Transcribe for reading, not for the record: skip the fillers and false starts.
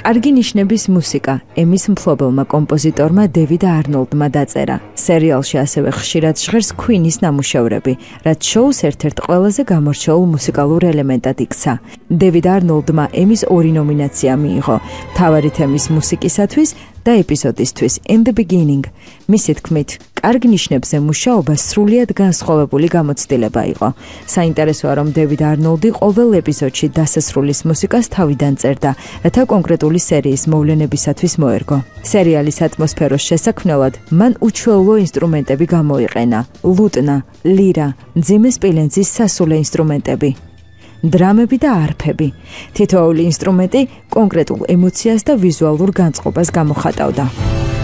კარგი ნიშნების მუსიკა ემის მფლობელმა კომპოზიტორმა დევიდ არნოლდმა დაწერა. სერიალში ასევე ხშირად ჟღერს Queen-ის ნამუშევრები, რაც შოუს ერთ-ერთ ყველაზე გამორჩეულ მუსიკალურ ელემენტად იქცა. დევიდ არნოლდმა ემის 2 ნომინაცია მიიღო, მთავარი თემის მუსიკისათვის და ეპიზოდისთვის In the Beginning. მისი თქმით, კარგ ნიშნებზე მუშაობა სრულიად განსხვავებული გამოცდილება იყო. საინტერესოა, რომ დევიდ არნოლდი ყოველ ეპიზოდში დასასრულის მუსიკას თავიდან წერდა, რათა კონკრეტული სერიის მოვლენებისათვის მოერგო. სერიალის ატმოსფეროს შესაქმნელად მან უჩვეულო ინსტრუმენტები გამოიყენა: ლუტნა, ლირა, მძიმე სპილენძის სასულე ინსტრუმენტები, დრამები და არფები. თითოეული ინსტრუმენტი კონკრეტულ ემოციას და ვიზუალურ განწყობას გამოხატავდა.